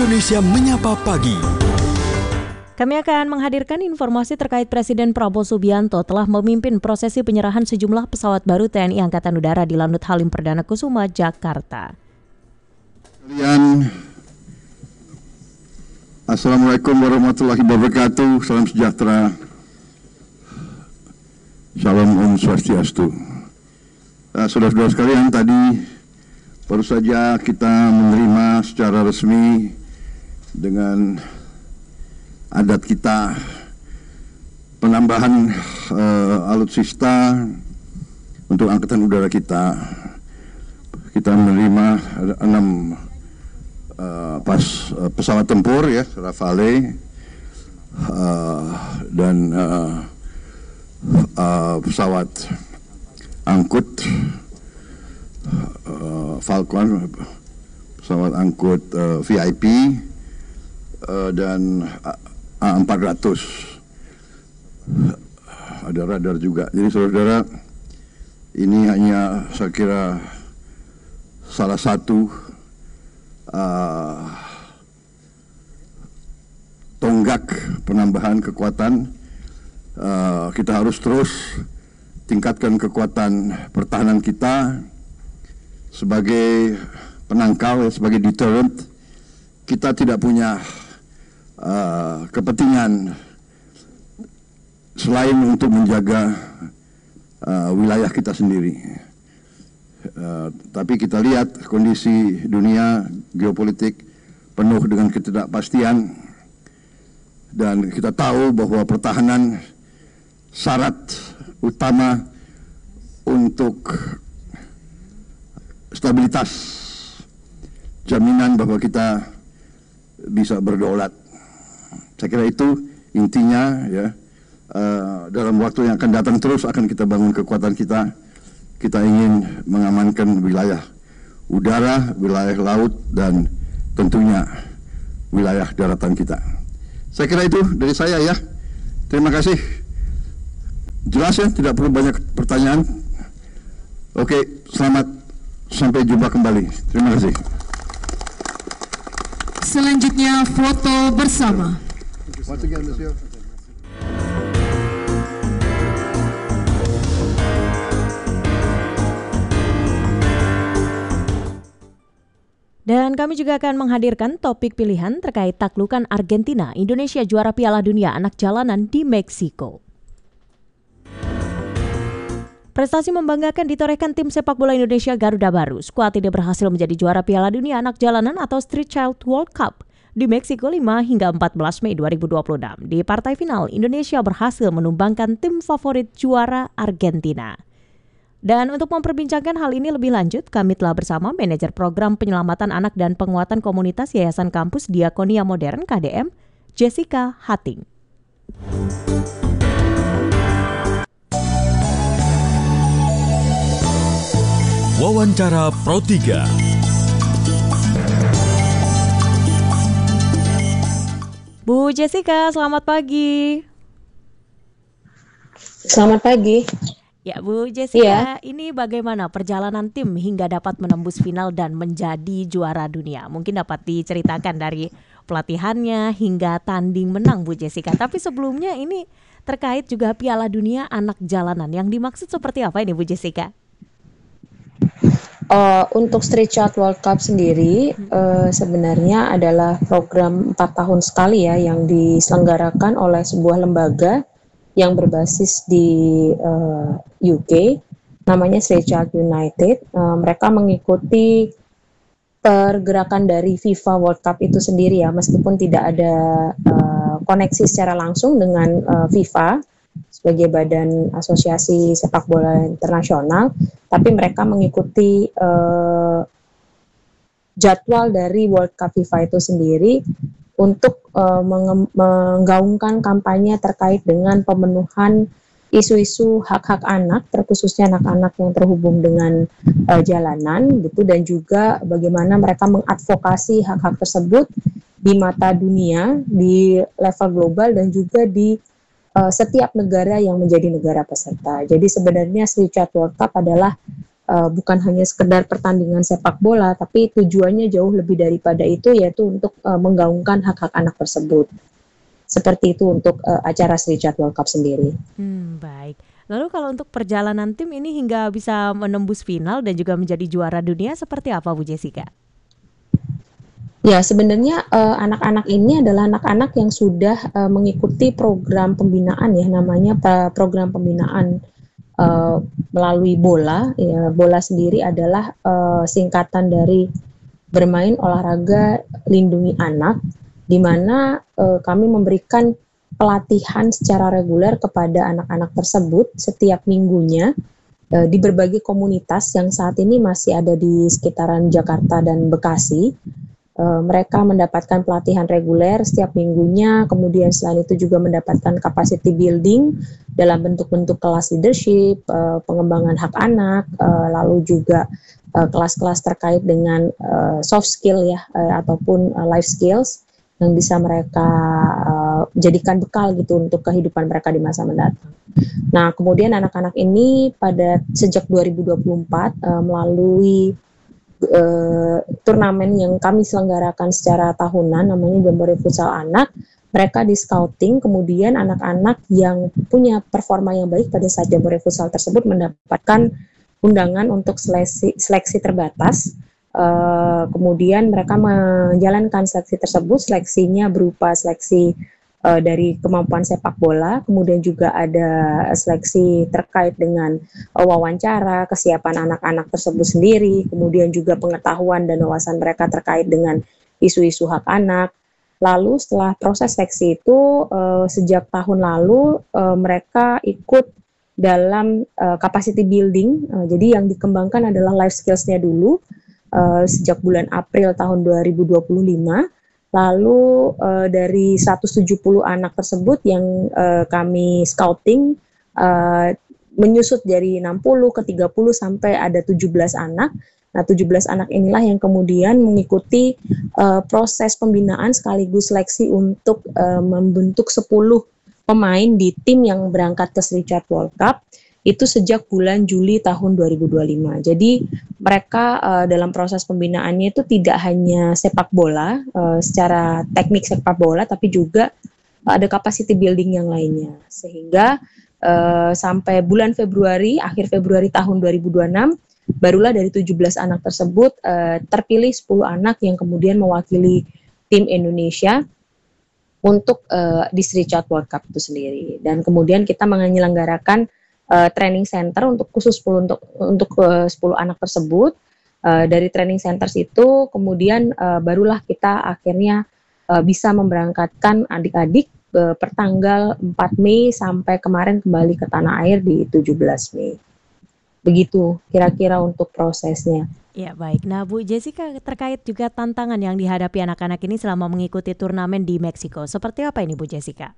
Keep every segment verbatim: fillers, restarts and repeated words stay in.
Indonesia Menyapa Pagi. Kami akan menghadirkan informasi terkait Presiden Prabowo Subianto telah memimpin prosesi penyerahan sejumlah pesawat baru T N I Angkatan Udara di Lanut Halim Perdana Kusuma, Jakarta. Kalian, Assalamualaikum warahmatullahi wabarakatuh. Salam sejahtera. Salam Om Swastiastu. Nah, saudara-saudara sekalian, tadi baru saja kita menerima secara resmi dengan adat kita penambahan uh, alutsista untuk Angkatan Udara kita. Kita menerima ada enam uh, pas, uh, pesawat tempur ya, Rafale uh, dan uh, uh, pesawat angkut uh, Falcon, pesawat angkut uh, V I P uh, dan A empat ratus. Ada radar juga. Jadi saudara-saudara, ini hanya saya kira salah satu uh, tonggak penambahan kekuatan. Uh, kita harus terus tingkatkan kekuatan pertahanan kita sebagai penangkal, sebagai deterrent. Kita tidak punya uh, kepentingan selain untuk menjaga uh, wilayah kita sendiri. Uh, tapi kita lihat kondisi dunia geopolitik penuh dengan ketidakpastian, dan kita tahu bahwa pertahanan syarat utama untuk stabilitas, jaminan bahwa kita bisa berdaulat. Saya kira itu intinya ya. Uh, dalam waktu yang akan datang terus akan kita bangun kekuatan kita. Kita ingin mengamankan wilayah udara, wilayah laut, dan tentunya wilayah daratan kita. Saya kira itu dari saya ya. Terima kasih. Jelas ya, tidak perlu banyak pertanyaan. Oke, selamat, sampai jumpa kembali. Terima kasih. Selanjutnya foto bersama. Once again, Monsieur. Dan kami juga akan menghadirkan topik pilihan terkait taklukan Argentina, Indonesia juara Piala Dunia anak jalanan di Meksiko. Prestasi membanggakan ditorehkan tim sepak bola Indonesia Garuda Baru. Skuad ini berhasil menjadi juara Piala Dunia anak jalanan atau Street Child World Cup di Meksiko lima hingga empat belas Mei dua ribu dua puluh enam. Di partai final, Indonesia berhasil menumbangkan tim favorit juara Argentina. Dan untuk memperbincangkan hal ini lebih lanjut, kami telah bersama Manajer Program Penyelamatan Anak dan Penguatan Komunitas Yayasan Kampus Diakonia Modern K D M, Jessica Hating. Wawancara Pro tiga. Bu Jessica, selamat pagi. Selamat pagi. Ya Bu Jessica, Iya. ini bagaimana perjalanan tim hingga dapat menembus final dan menjadi juara dunia? Mungkin dapat diceritakan dari pelatihannya hingga tanding menang Bu Jessica. Tapi sebelumnya ini terkait juga Piala Dunia anak jalanan. Yang dimaksud seperti apa ini Bu Jessica? Uh, untuk Street Child World Cup sendiri uh, sebenarnya adalah program empat tahun sekali ya yang diselenggarakan oleh sebuah lembaga yang berbasis di uh, U K, namanya Street Child United. Uh, mereka mengikuti pergerakan dari FIFA World Cup itu sendiri ya, meskipun tidak ada uh, koneksi secara langsung dengan uh, FIFA sebagai badan asosiasi sepak bola internasional, tapi mereka mengikuti uh, jadwal dari World Cup FIFA itu sendiri untuk uh, menge- menggaungkan kampanye terkait dengan pemenuhan isu-isu hak-hak anak, terkhususnya anak-anak yang terhubung dengan uh, jalanan gitu, dan juga bagaimana mereka mengadvokasi hak-hak tersebut di mata dunia, di level global, dan juga di uh, setiap negara yang menjadi negara peserta. Jadi sebenarnya Street Child World Cup adalah uh, bukan hanya sekedar pertandingan sepak bola, tapi tujuannya jauh lebih daripada itu, yaitu untuk uh, menggaungkan hak-hak anak tersebut. Seperti itu untuk uh, acara Sri Chat World Cup sendiri. Hmm, baik. Lalu kalau untuk perjalanan tim ini hingga bisa menembus final dan juga menjadi juara dunia seperti apa Bu Jessica? Ya, sebenarnya uh, anak-anak ini adalah anak-anak yang sudah uh, mengikuti program pembinaan ya, namanya uh, program pembinaan uh, melalui bola. Ya, bola sendiri adalah uh, singkatan dari bermain olahraga lindungi anak, di mana uh, kami memberikan pelatihan secara reguler kepada anak-anak tersebut setiap minggunya uh, di berbagai komunitas yang saat ini masih ada di sekitaran Jakarta dan Bekasi. Uh, mereka mendapatkan pelatihan reguler setiap minggunya, kemudian selain itu juga mendapatkan capacity building dalam bentuk-bentuk kelas leadership, uh, pengembangan hak anak, uh, lalu juga uh, kelas-kelas terkait dengan uh, soft skill ya, uh, ataupun uh, life skills yang bisa mereka uh, jadikan bekal gitu untuk kehidupan mereka di masa mendatang. Nah, kemudian anak-anak ini pada sejak dua ribu dua puluh empat uh, melalui uh, turnamen yang kami selenggarakan secara tahunan namanya Jambore Futsal Anak, mereka di scouting, kemudian anak-anak yang punya performa yang baik pada saat Jambore Futsal tersebut mendapatkan undangan untuk seleksi, seleksi terbatas. Uh, kemudian mereka menjalankan seleksi tersebut, seleksinya berupa seleksi uh, dari kemampuan sepak bola, kemudian juga ada seleksi terkait dengan uh, wawancara, kesiapan anak-anak tersebut sendiri, kemudian juga pengetahuan dan wawasan mereka terkait dengan isu-isu hak anak. Lalu setelah proses seleksi itu, uh, sejak tahun lalu uh, mereka ikut dalam uh, capacity building, uh, jadi yang dikembangkan adalah life skills-nya dulu, Uh, sejak bulan April tahun dua ribu dua puluh lima, lalu uh, dari seratus tujuh puluh anak tersebut yang uh, kami scouting uh, menyusut dari enam puluh ke tiga puluh sampai ada tujuh belas anak. Nah, tujuh belas anak inilah yang kemudian mengikuti uh, proses pembinaan sekaligus seleksi untuk uh, membentuk sepuluh pemain di tim yang berangkat ke Sri Chat World Cup. Itu sejak bulan Juli tahun dua ribu dua puluh lima. Jadi mereka uh, dalam proses pembinaannya itu tidak hanya sepak bola, uh, secara teknik sepak bola, tapi juga uh, ada capacity building yang lainnya. Sehingga uh, sampai bulan Februari, akhir Februari tahun dua ribu dua puluh enam, barulah dari tujuh belas anak tersebut uh, terpilih sepuluh anak yang kemudian mewakili tim Indonesia untuk uh, di Sri Chat World Cup itu sendiri. Dan kemudian kita menyelenggarakan Uh, training center untuk khusus sepuluh untuk untuk uh, sepuluh anak tersebut. Uh, dari training centers itu kemudian uh, barulah kita akhirnya uh, bisa memberangkatkan adik-adik uh, pertanggal empat Mei sampai kemarin kembali ke tanah air di tujuh belas Mei. Begitu kira-kira untuk prosesnya. Ya, baik. Nah, Bu Jessica, terkait juga tantangan yang dihadapi anak-anak ini selama mengikuti turnamen di Meksiko. Seperti apa ini Bu Jessica?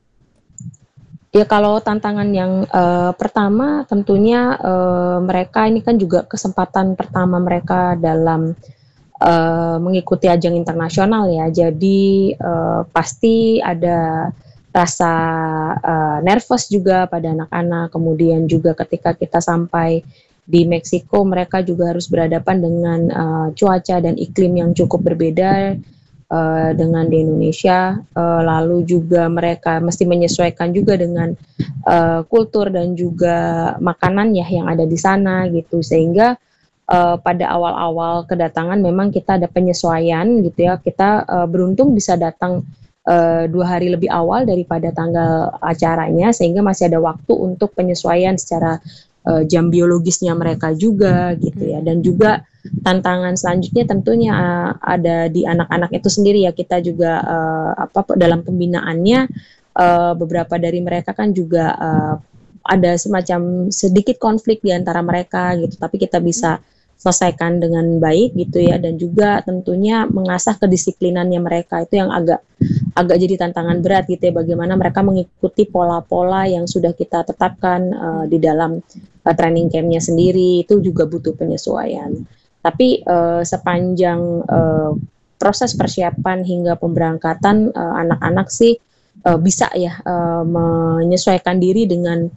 Ya, kalau tantangan yang uh, pertama tentunya uh, mereka ini kan juga kesempatan pertama mereka dalam uh, mengikuti ajang internasional ya. Jadi uh, pasti ada rasa uh, nervous juga pada anak-anak. Kemudian juga ketika kita sampai di Meksiko, mereka juga harus berhadapan dengan uh, cuaca dan iklim yang cukup berbeda Uh, dengan di Indonesia, uh, lalu juga mereka mesti menyesuaikan juga dengan uh, kultur dan juga makanan ya yang ada di sana gitu, sehingga uh, pada awal-awal kedatangan memang kita ada penyesuaian gitu ya. Kita uh, beruntung bisa datang uh, dua hari lebih awal daripada tanggal acaranya, sehingga masih ada waktu untuk penyesuaian secara uh, jam biologisnya mereka juga gitu ya. Dan juga tantangan selanjutnya tentunya uh, ada di anak-anak itu sendiri ya. Kita juga uh, apa dalam pembinaannya uh, beberapa dari mereka kan juga uh, ada semacam sedikit konflik di antara mereka gitu, tapi kita bisa selesaikan dengan baik gitu ya. Dan juga tentunya mengasah kedisiplinannya mereka, itu yang agak agak jadi tantangan berat gitu ya, bagaimana mereka mengikuti pola-pola yang sudah kita tetapkan uh, di dalam uh, training camp-nya sendiri. Itu juga butuh penyesuaian. Tapi uh, sepanjang uh, proses persiapan hingga pemberangkatan, uh, anak-anak sih uh, bisa ya uh, menyesuaikan diri dengan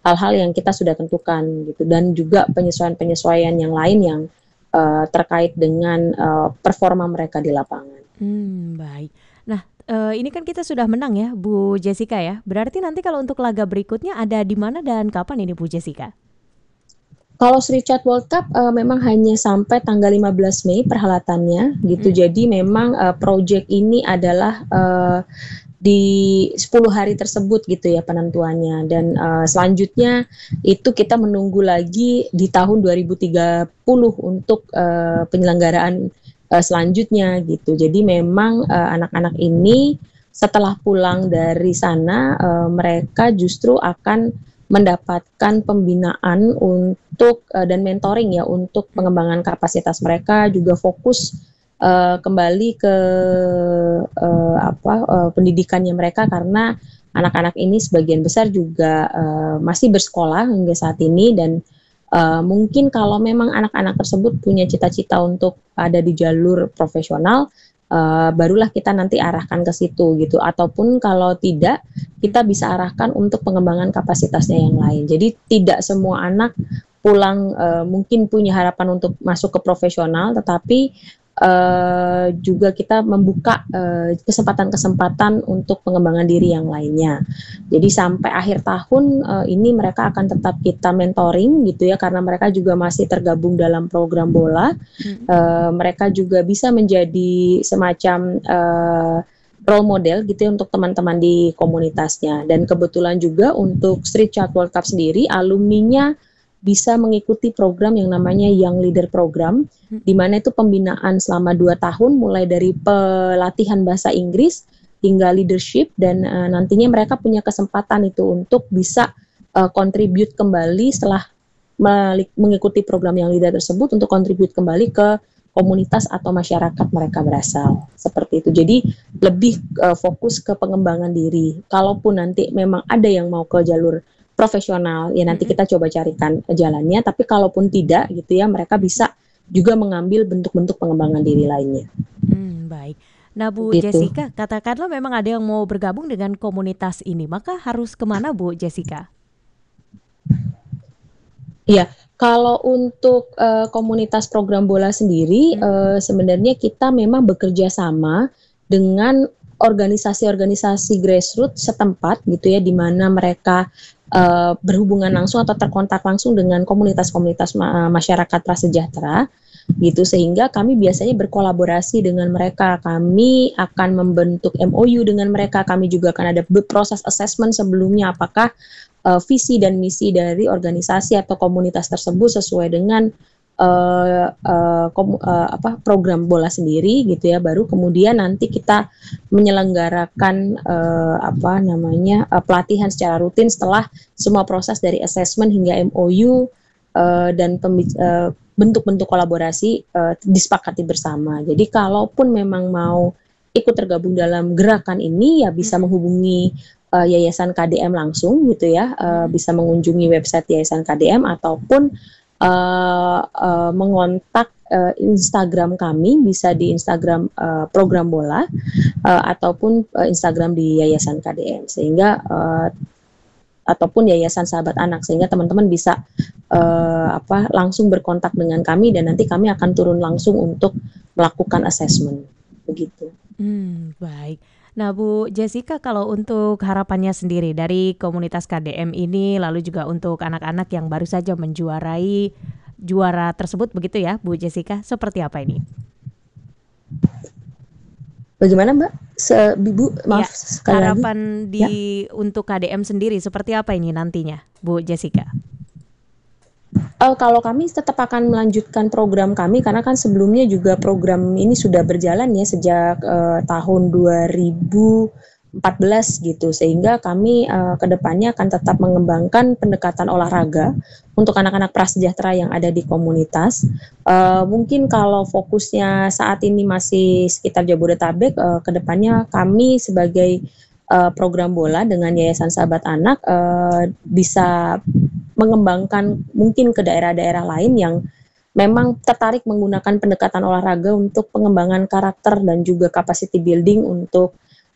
hal-hal yang kita sudah tentukan gitu, dan juga penyesuaian-penyesuaian yang lain yang uh, terkait dengan uh, performa mereka di lapangan. Hmm, baik. Nah, eh, ini kan kita sudah menang ya, Bu Jessica ya. Berarti nanti kalau untuk laga berikutnya ada di mana dan kapan ini, Bu Jessica? Kalau Sri Chat World Cup uh, memang hanya sampai tanggal lima belas Mei perhelatannya gitu. Hmm. Jadi memang uh, project ini adalah uh, di sepuluh hari tersebut gitu ya penentuannya, dan uh, selanjutnya itu kita menunggu lagi di tahun dua ribu tiga puluh untuk uh, penyelenggaraan uh, selanjutnya gitu. Jadi memang uh, anak-anak ini setelah pulang dari sana uh, mereka justru akan mendapatkan pembinaan untuk uh, dan mentoring ya untuk pengembangan kapasitas mereka, juga fokus uh, kembali ke uh, apa uh, pendidikannya mereka, karena anak-anak ini sebagian besar juga uh, masih bersekolah hingga saat ini, dan uh, mungkin kalau memang anak-anak tersebut punya cita-cita untuk ada di jalur profesional, Uh, barulah kita nanti arahkan ke situ gitu, ataupun kalau tidak kita bisa arahkan untuk pengembangan kapasitasnya yang lain. Jadi tidak semua anak pulang uh, mungkin punya harapan untuk masuk ke profesional, tetapi uh, juga kita membuka uh, kesempatan-kesempatan untuk pengembangan diri yang lainnya. Jadi sampai akhir tahun uh, ini mereka akan tetap kita mentoring gitu ya, karena mereka juga masih tergabung dalam program bola. Hmm. Uh, mereka juga bisa menjadi semacam uh, role model gitu ya untuk teman-teman di komunitasnya. Dan kebetulan juga untuk Street Chat World Cup sendiri, alumninya bisa mengikuti program yang namanya Young Leader Program, hmm. di mana itu pembinaan selama dua tahun, mulai dari pelatihan bahasa Inggris hingga leadership, dan uh, nantinya mereka punya kesempatan itu untuk bisa uh, contribute kembali setelah mengikuti program Young Leader tersebut, untuk contribute kembali ke komunitas atau masyarakat mereka berasal, seperti itu. Jadi lebih uh, fokus ke pengembangan diri. Kalaupun nanti memang ada yang mau ke jalur profesional, ya nanti kita coba carikan jalannya, tapi kalaupun tidak gitu ya, mereka bisa juga mengambil bentuk-bentuk pengembangan diri lainnya. Hmm, baik. Nah Bu gitu. Jessica, katakanlah memang ada yang mau bergabung dengan komunitas ini, maka harus kemana Bu Jessica? Iya, kalau untuk uh, komunitas program bola sendiri, hmm. uh, sebenarnya kita memang bekerja sama dengan organisasi-organisasi grassroots setempat gitu ya, di mana mereka Uh, berhubungan langsung atau terkontak langsung dengan komunitas-komunitas ma- masyarakat prasejahtera gitu, sehingga kami biasanya berkolaborasi dengan mereka. Kami akan membentuk M O U dengan mereka. Kami juga akan ada proses assessment sebelumnya, apakah uh, visi dan misi dari organisasi atau komunitas tersebut sesuai dengan Uh, uh, kom, uh, apa program bola sendiri gitu ya. Baru kemudian nanti kita menyelenggarakan uh, apa namanya uh, pelatihan secara rutin setelah semua proses dari assessment hingga M O U uh, dan pembic- uh, bentuk-bentuk kolaborasi uh, disepakati bersama. Jadi kalaupun memang mau ikut tergabung dalam gerakan ini, ya bisa menghubungi uh, Yayasan K D M langsung gitu ya, uh, bisa mengunjungi website Yayasan K D M ataupun Uh, uh, mengontak uh, Instagram kami, bisa di Instagram uh, program bola uh, ataupun uh, Instagram di Yayasan K D M, sehingga uh, ataupun Yayasan Sahabat Anak, sehingga teman-teman bisa uh, apa langsung berkontak dengan kami, dan nanti kami akan turun langsung untuk melakukan assessment begitu. Hmm, baik. Nah Bu Jessica, kalau untuk harapannya sendiri dari komunitas K D M ini, lalu juga untuk anak-anak yang baru saja menjuarai juara tersebut begitu ya Bu Jessica, seperti apa ini? Bagaimana Mbak? Se- Bu, maaf ya, sekali harapan lagi. di ya. Untuk K D M sendiri seperti apa ini nantinya Bu Jessica? Uh, kalau kami tetap akan melanjutkan program kami, karena kan sebelumnya juga program ini sudah berjalan ya sejak uh, tahun dua ribu empat belas gitu, sehingga kami uh, ke depannya akan tetap mengembangkan pendekatan olahraga untuk anak-anak prasejahtera yang ada di komunitas. Uh, mungkin kalau fokusnya saat ini masih sekitar Jabodetabek, uh, ke depannya kami sebagai uh, program bola dengan Yayasan Sahabat Anak uh, bisa mengembangkan mungkin ke daerah-daerah lain yang memang tertarik menggunakan pendekatan olahraga untuk pengembangan karakter dan juga capacity building untuk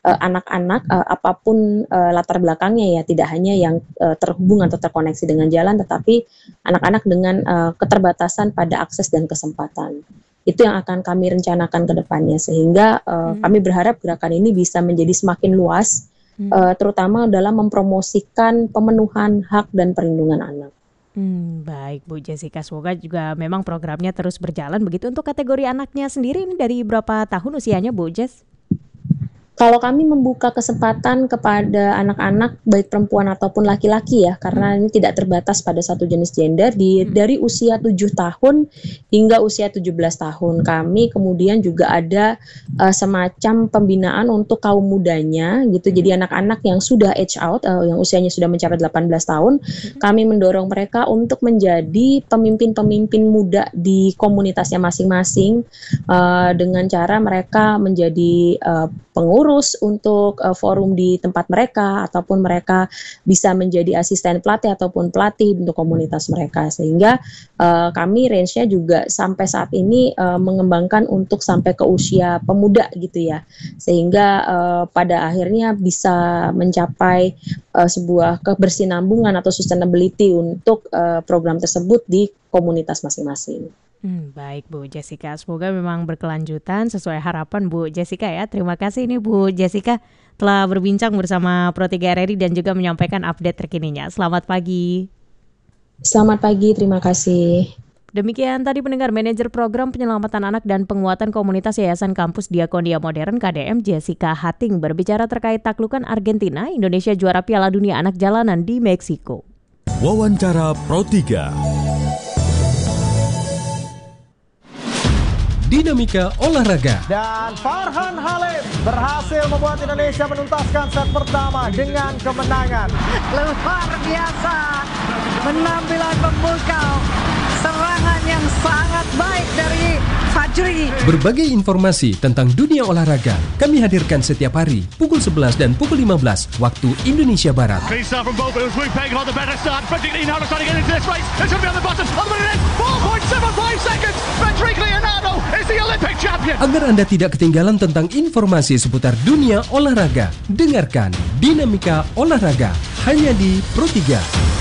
uh, anak-anak uh, apapun uh, latar belakangnya ya, tidak hanya yang uh, terhubung atau terkoneksi dengan jalan, tetapi anak-anak dengan uh, keterbatasan pada akses dan kesempatan. Itu yang akan kami rencanakan ke depannya, sehingga uh, hmm. kami berharap gerakan ini bisa menjadi semakin luas, hmm. uh, terutama dalam mempromosikan pemenuhan hak dan perlindungan anak. Hmm, baik Bu Jessica, semoga juga memang programnya terus berjalan begitu. Untuk kategori anaknya sendiri ini dari berapa tahun usianya Bu Jess? Kalau kami membuka kesempatan kepada anak-anak baik perempuan ataupun laki-laki ya, karena ini tidak terbatas pada satu jenis gender, di dari usia tujuh tahun hingga usia tujuh belas tahun. Kami kemudian juga ada uh, semacam pembinaan untuk kaum mudanya gitu. Jadi anak-anak yang sudah age out, uh, yang usianya sudah mencapai delapan belas tahun, kami mendorong mereka untuk menjadi pemimpin-pemimpin muda di komunitasnya masing-masing, uh, dengan cara mereka menjadi uh, pengurus untuk uh, forum di tempat mereka, ataupun mereka bisa menjadi asisten pelatih ataupun pelatih untuk komunitas mereka, sehingga uh, kami range-nya juga sampai saat ini uh, mengembangkan untuk sampai ke usia pemuda gitu ya, sehingga uh, pada akhirnya bisa mencapai uh, sebuah kebersinambungan atau sustainability untuk uh, program tersebut di komunitas masing-masing. Hmm, baik Bu Jessica, semoga memang berkelanjutan sesuai harapan Bu Jessica ya. Terima kasih nih Bu Jessica telah berbincang bersama Pro tiga R R I dan juga menyampaikan update terkininya. Selamat pagi. Selamat pagi, terima kasih. Demikian tadi pendengar Manajer Program Penyelamatan Anak dan Penguatan Komunitas Yayasan Kampus Diakonia Modern K D M Jessica Hating berbicara terkait taklukan Argentina, Indonesia juara Piala Dunia Anak Jalanan di Meksiko. Wawancara Pro tiga. Dinamika olahraga. Dan Farhan Halim berhasil membuat Indonesia menuntaskan set pertama dengan kemenangan. Luar biasa, penampilan memukau, serangan yang sangat baik dari Fajri. Berbagai informasi tentang dunia olahraga kami hadirkan setiap hari pukul sebelas dan pukul lima belas waktu Indonesia Barat. Agar Anda tidak ketinggalan tentang informasi seputar dunia olahraga, dengarkan Dinamika Olahraga hanya di Pro tiga.